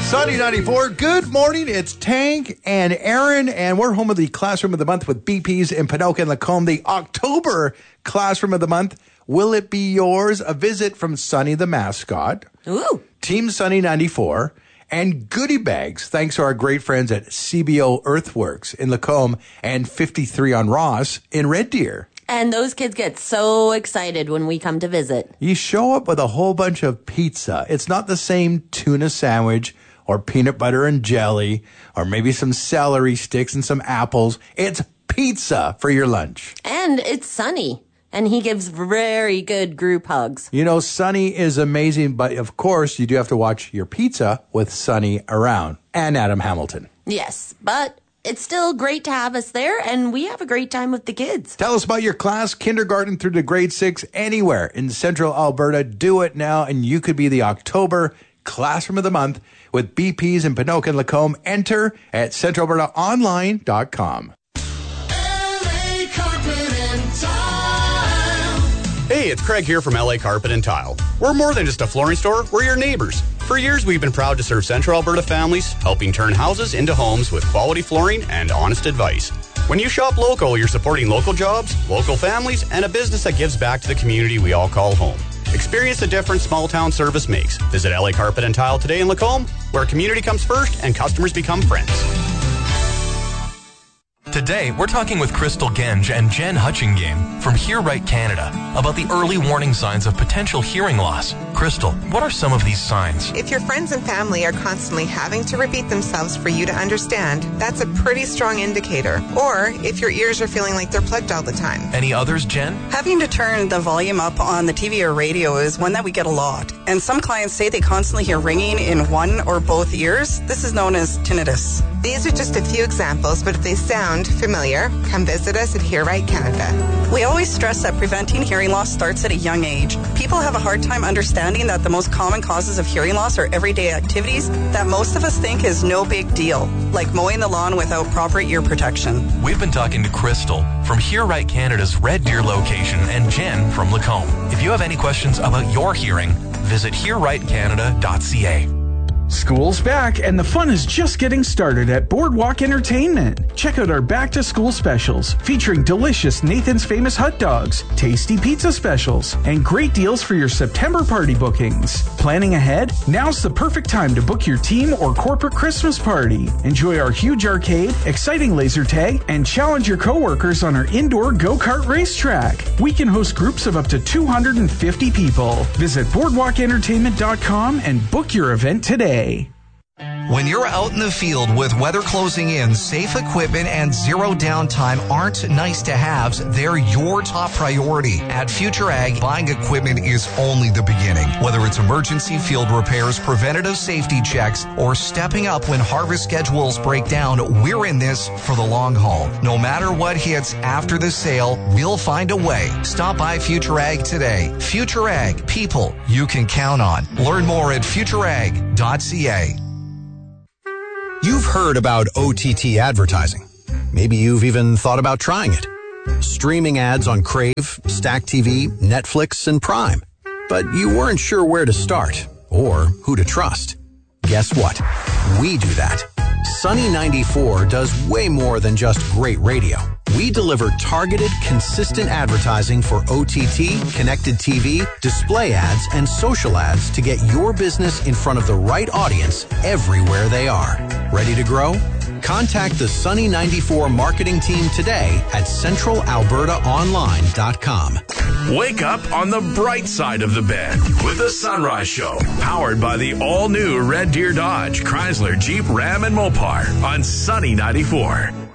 Sunny 94. Good morning. It's Tank and Aaron, and we're home of the Classroom of the Month with BP's in Ponoka and Lacombe. The October Classroom of the Month. Will it be yours? A visit from Sunny the mascot. Ooh. Team Sunny 94. And goodie bags, thanks to our great friends at CBO Earthworks in Lacombe and 53 on Ross in Red Deer. And those kids get so excited when we come to visit. You show up with a whole bunch of pizza. It's not the same tuna sandwich or peanut butter and jelly or maybe some celery sticks and some apples. It's pizza for your lunch. And it's Sunny. And he gives very good group hugs. You know, Sunny is amazing, but of course you do have to watch your pizza with Sunny around and Adam Hamilton. Yes, but it's still great to have us there, and we have a great time with the kids. Tell us about your class, kindergarten through to grade 6, anywhere in Central Alberta. Do it now, and you could be the October Classroom of the Month with BP's in Ponoka and Lacombe. Enter at centralalbertaonline.com. Hey, it's Craig here from LA Carpet and Tile. We're more than just a flooring store, we're your neighbors. For years, we've been proud to serve Central Alberta families, helping turn houses into homes with quality flooring and honest advice. When you shop local, you're supporting local jobs, local families, and a business that gives back to the community we all call home. Experience the difference small town service makes. Visit LA Carpet and Tile today in Lacombe, where community comes first and customers become friends. Today, we're talking with Crystal Genge and Jen Hutchingame from Hear Right Canada about the early warning signs of potential hearing loss. Crystal, what are some of these signs? If your friends and family are constantly having to repeat themselves for you to understand, that's a pretty strong indicator. Or if your ears are feeling like they're plugged all the time. Any others, Jen? Having to turn the volume up on the TV or radio is one that we get a lot. And some clients say they constantly hear ringing in one or both ears. This is known as tinnitus. These are just a few examples, but if they sound familiar, come visit us at Hear Right Canada. We always stress that preventing hearing loss starts at a young age. People have a hard time understanding that the most common causes of hearing loss are everyday activities that most of us think is no big deal, like mowing the lawn without proper ear protection. We've been talking to Crystal from Hear Right Canada's Red Deer location and Jen from Lacombe. If you have any questions about your hearing, visit hearrightcanada.ca. School's back, and the fun is just getting started at Boardwalk Entertainment. Check out our back-to-school specials, featuring delicious Nathan's Famous hot dogs, tasty pizza specials, and great deals for your September party bookings. Planning ahead? Now's the perfect time to book your team or corporate Christmas party. Enjoy our huge arcade, exciting laser tag, and challenge your coworkers on our indoor go-kart racetrack. We can host groups of up to 250 people. Visit boardwalkentertainment.com and book your event today. When you're out in the field with weather closing in, safe equipment and zero downtime aren't nice to haves, they're your top priority. At Future Ag, buying equipment is only the beginning. Whether it's emergency field repairs, preventative safety checks, or stepping up when harvest schedules break down, we're in this for the long haul. No matter what hits after the sale, we'll find a way. Stop by Future Ag today. Future Ag, people you can count on. Learn more at futureag.ca. You've heard about OTT advertising. Maybe you've even thought about trying it. Streaming ads on Crave, Stack TV, Netflix, and Prime. But you weren't sure where to start or who to trust. Guess what? We do that. Sunny 94 does way more than just great radio. We deliver targeted, consistent advertising for OTT, connected TV, display ads, and social ads to get your business in front of the right audience everywhere they are. Ready to grow? Contact the Sunny 94 marketing team today at centralalbertaonline.com. Wake up on the bright side of the bed with the Sunrise Show, powered by the all-new Red Deer Dodge, Chrysler, Jeep, Ram, and Mopar on Sunny 94.